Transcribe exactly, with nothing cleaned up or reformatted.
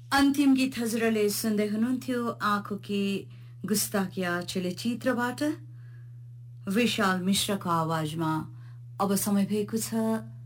अन्तिम गीत हजुरले सुन्दै हुनुहुन्थ्यो आँखो की गुस्ताकिया चलचित्रबाट विशाल मिश्रको आवाजमा। अब समय भएको छ